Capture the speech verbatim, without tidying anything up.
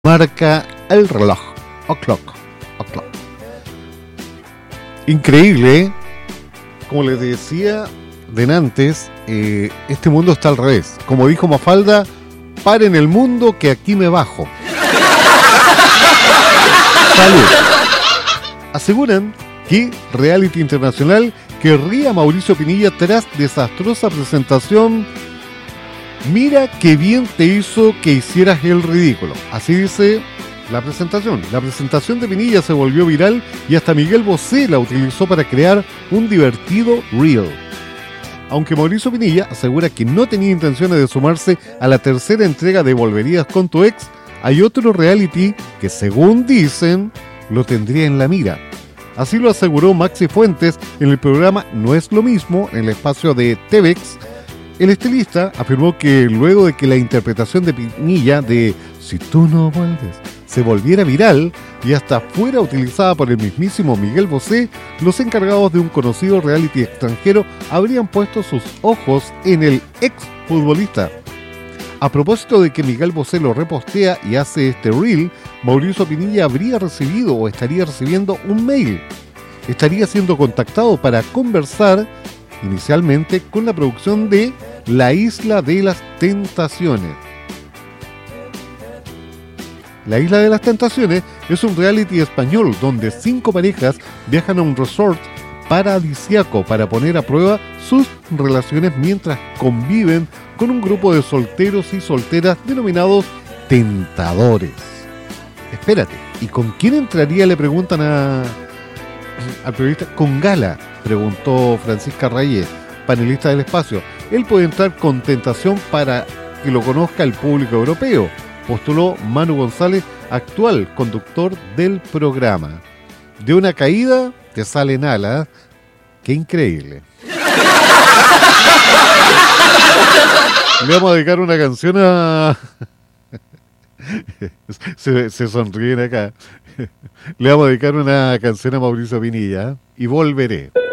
Marca el reloj. O'clock. O'clock. Increíble, ¿eh? Como les decía denantes, eh, este mundo está al revés. Como dijo Mafalda, paren el mundo que aquí me bajo. Salud. Aseguran que Reality Internacional querría a Mauricio Pinilla tras desastrosa presentación. Mira qué bien te hizo que hicieras el ridículo. Así dice la presentación. La presentación de Pinilla se volvió viral y hasta Miguel Bosé la utilizó para crear un divertido reel. Aunque Mauricio Pinilla asegura que no tenía intenciones de sumarse a la tercera entrega de Volverías con tu ex, hay otro reality que, según dicen, lo tendría en la mira. Así lo aseguró Maxi Fuentes en el programa No es lo mismo, en el espacio de T V X. El estilista afirmó que luego de que la interpretación de Pinilla de Si tú no vuelves se volviera viral y hasta fuera utilizada por el mismísimo Miguel Bosé, los encargados de un conocido reality extranjero habrían puesto sus ojos en el exfutbolista. A propósito de que Miguel Bosé lo repostea y hace este reel, Mauricio Pinilla habría recibido o estaría recibiendo un mail. Estaría siendo contactado para conversar inicialmente con la producción de La Isla de las Tentaciones. La Isla de las Tentaciones es un reality español donde cinco parejas viajan a un resort paradisíaco para poner a prueba sus relaciones mientras conviven con un grupo de solteros y solteras denominados tentadores. Espérate, ¿y con quién entraría? Le preguntan a, al periodista. Con Gala, preguntó Francisca Reyes, panelista del espacio. Él puede entrar con tentación para que lo conozca el público europeo, postuló Manu González, actual conductor del programa. De una caída te salen alas. ¡Qué increíble! Le vamos a dedicar una canción a... se, se sonríen acá. Le vamos a dedicar una canción a Mauricio Pinilla. Y volveré.